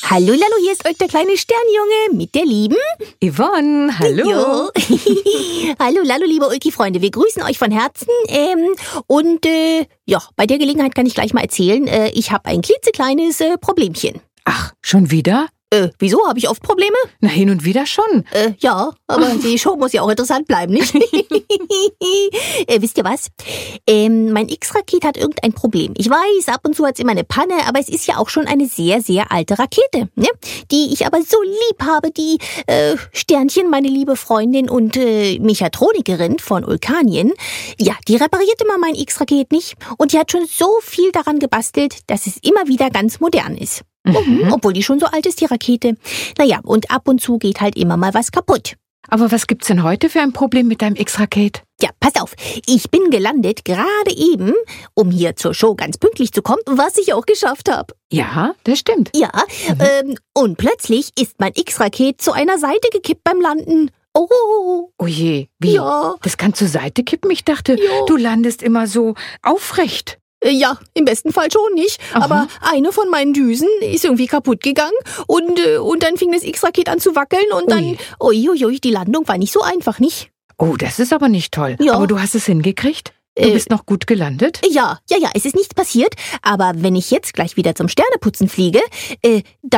Hallo Lalo, hier ist euch der kleine Sternjunge mit der lieben Yvonne, hallo. Jo. Hallo Lalo, liebe Ulki-Freunde, wir grüßen euch von Herzen. Bei der Gelegenheit kann ich gleich mal erzählen, ich habe ein klitzekleines Problemchen. Ach, schon wieder? Wieso? Habe ich oft Probleme? Na, hin und wieder schon. Ja, aber die Show muss ja auch interessant bleiben, nicht? Wisst ihr was? Mein X-Raket hat irgendein Problem. Ich weiß, ab und zu hat's immer eine Panne, aber es ist ja auch schon eine sehr, sehr alte Rakete, ne? Die ich aber so lieb habe, die Sternchen, meine liebe Freundin und Mechatronikerin von Ulkanien, ja, die reparierte mal mein X-Raket nicht und die hat schon so viel daran gebastelt, dass es immer wieder ganz modern ist. Obwohl die schon so alt ist, die Rakete. Naja, und ab und zu geht halt immer mal was kaputt. Aber was gibt's denn heute für ein Problem mit deinem X-Raket? Ja, pass auf. Ich bin gelandet, gerade eben, um hier zur Show ganz pünktlich zu kommen, was ich auch geschafft habe. Ja, das stimmt. Ja, und plötzlich ist mein X-Raket zu einer Seite gekippt beim Landen. Oh. Oh je, wie? Ja. Das kann zur Seite kippen? Ich dachte, Ja. du landest immer so aufrecht. Ja, im besten Fall schon nicht. Aha. Aber eine von meinen Düsen ist irgendwie kaputt gegangen und dann fing das X-Raket an zu wackeln und dann, die Landung war nicht so einfach, nicht? Oh, das ist aber nicht toll. Ja. Aber du hast es hingekriegt? Du bist noch gut gelandet? Ja, es ist nichts passiert, aber wenn ich jetzt gleich wieder zum Sterneputzen fliege, dann